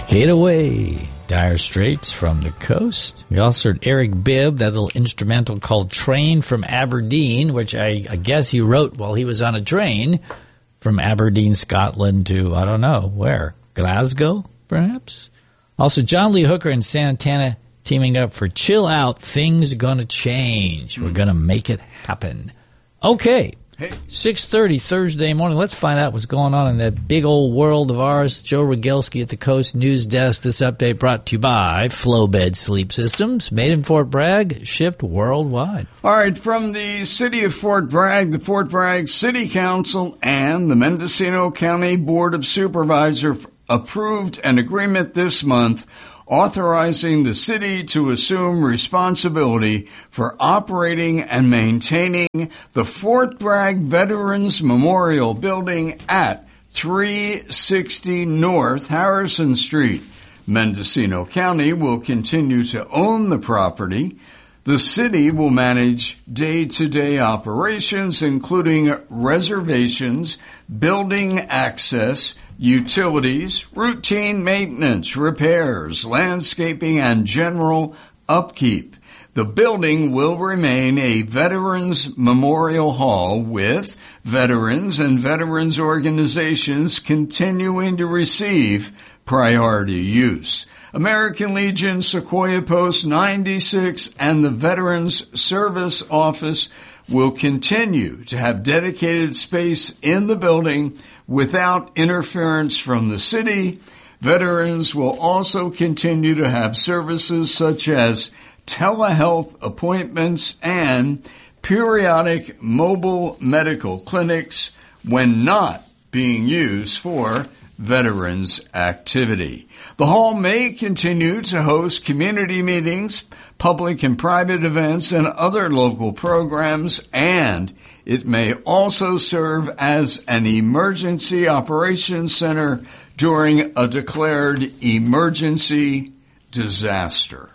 Skate Away, Dire Straits from the Coast. We also heard Eric Bibb, that little instrumental called Train from Aberdeen, which I guess he wrote while he was on a train from Aberdeen, Scotland to, I don't know, where? Glasgow, perhaps? Also, John Lee Hooker and Santana teaming up for Chill Out, Things Gonna Change. We're gonna make it happen. Okay. Hey. 6:30 Thursday morning. Let's find out what's going on in that big old world of ours. Joe Rogelski at the Coast News Desk. This update brought to you by Flowbed Sleep Systems, made in Fort Bragg, shipped worldwide. All right, from the city of Fort Bragg, the Fort Bragg City Council and the Mendocino County Board of Supervisors approved an agreement this month authorizing the city to assume responsibility for operating and maintaining the Fort Bragg Veterans Memorial Building at 360 North Harrison Street. Mendocino County will continue to own the property. The city will manage day-to-day operations, including reservations, building access, utilities, routine maintenance, repairs, landscaping, and general upkeep. The building will remain a Veterans Memorial Hall with veterans and veterans organizations continuing to receive priority use. American Legion, Sequoia Post 96, and the Veterans Service Office will continue to have dedicated space in the building without interference from the city. Veterans will also continue to have services such as telehealth appointments and periodic mobile medical clinics when not being used for veterans activity. The hall may continue to host community meetings, public and private events, and other local programs, and it may also serve as an emergency operations center during a declared emergency disaster.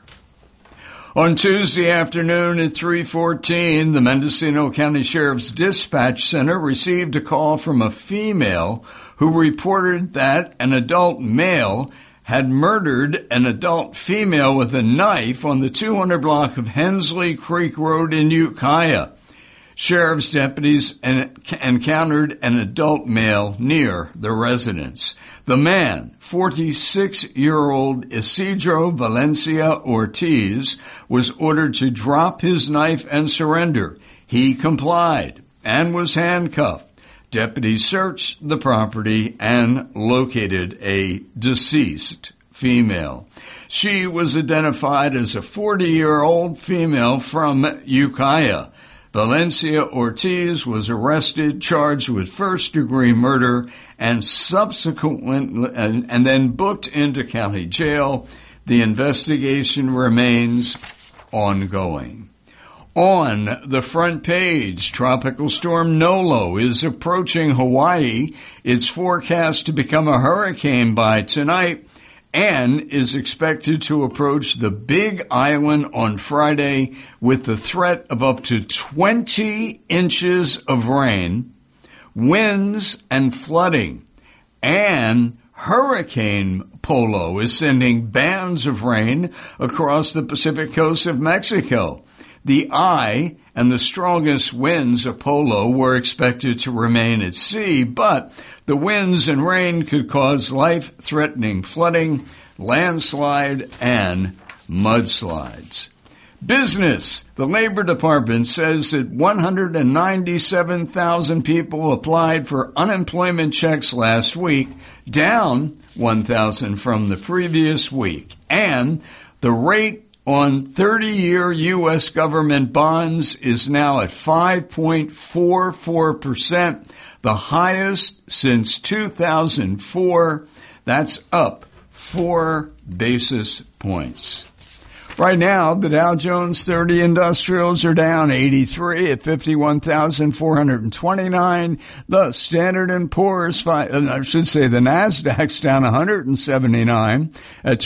On Tuesday afternoon at 3:14, the Mendocino County Sheriff's Dispatch Center received a call from a female who reported that an adult male had murdered an adult female with a knife on the 200 block of Hensley Creek Road in Ukiah. Sheriff's deputies encountered an adult male near the residence. The man, 46-year-old Isidro Valencia Ortiz, was ordered to drop his knife and surrender. He complied and was handcuffed. Deputies searched the property and located a deceased female. She was identified as a 40-year-old female from Ukiah. Valencia Ortiz was arrested, charged with first-degree murder, and then booked into county jail. The investigation remains ongoing. On the front page, Tropical Storm Nolo is approaching Hawaii. It's forecast to become a hurricane by tonight and is expected to approach the Big Island on Friday with the threat of up to 20 inches of rain, winds, and flooding. And Hurricane Polo is sending bands of rain across the Pacific coast of Mexico. The eye and the strongest winds of Polo were expected to remain at sea, but the winds and rain could cause life-threatening flooding, landslide, and mudslides. Business. The Labor Department says that 197,000 people applied for unemployment checks last week, down 1,000 from the previous week. And the rate on 30-year U.S. government bonds is now at 5.44%, the highest since 2004. That's up 4 basis points. Right now, the Dow Jones 30 Industrials are down 83 at 51,429. The Standard & Poor's, the NASDAQ's down 179 at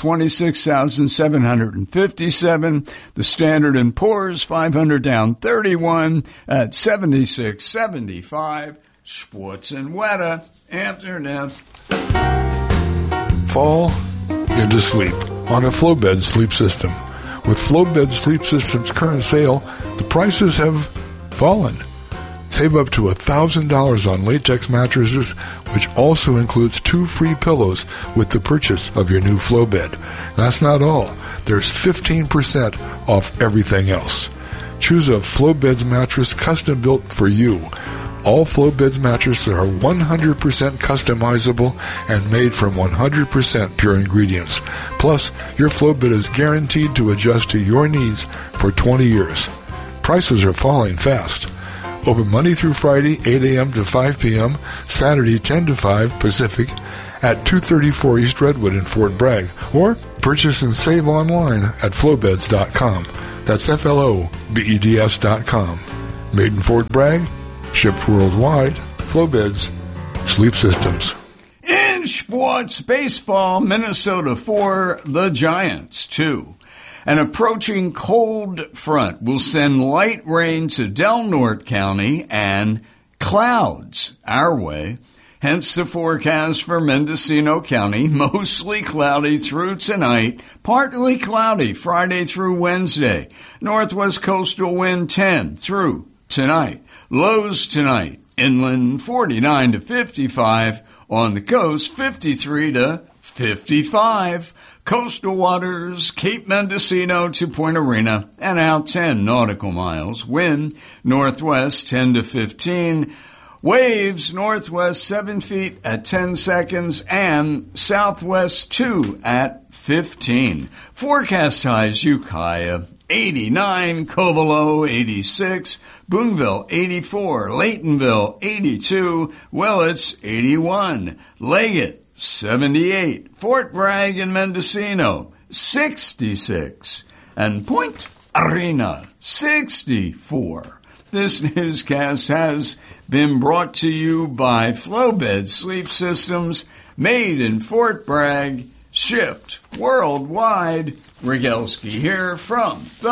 26,757. The Standard & Poor's 500 down 31 at 76.75. Sports and weather, after death. Fall into sleep on a Flowbed sleep system. With Flowbed Sleep System's current sale, the prices have fallen. Save up to $1,000 on latex mattresses, which also includes 2 free pillows with the purchase of your new Flowbed. That's not all. There's 15% off everything else. Choose a Flowbeds mattress custom built for you. All Flowbeds mattresses are 100% customizable and made from 100% pure ingredients. Plus, your Flowbed is guaranteed to adjust to your needs for 20 years. Prices are falling fast. Open Monday through Friday, 8 a.m. to 5 p.m., Saturday 10 to 5 Pacific, at 234 East Redwood in Fort Bragg, or purchase and save online at flowbeds.com. That's FLOBEDS.com. Made in Fort Bragg, shipped worldwide. Flowbeds Sleep Systems. In sports, baseball, Minnesota 4, the Giants 2. An approaching cold front will send light rain to Del Norte County and clouds our way. Hence the forecast for Mendocino County, mostly cloudy through tonight, partly cloudy Friday through Wednesday. Northwest coastal wind 10 through tonight. Lows tonight, inland 49 to 55, on the coast 53 to 55. Coastal waters, Cape Mendocino to Point Arena, and out 10 nautical miles. Wind northwest 10 to 15. Waves northwest 7 feet at 10 seconds and southwest 2 at 15. Forecast highs Ukiah 89, Covelo 86, Boonville 84, Laytonville 82, Willits 81, Leggett 78, Fort Bragg and Mendocino 66, and Point Arena 64. This newscast has been brought to you by Flowbed Sleep Systems, made in Fort Bragg, shipped worldwide. Rigelski here from the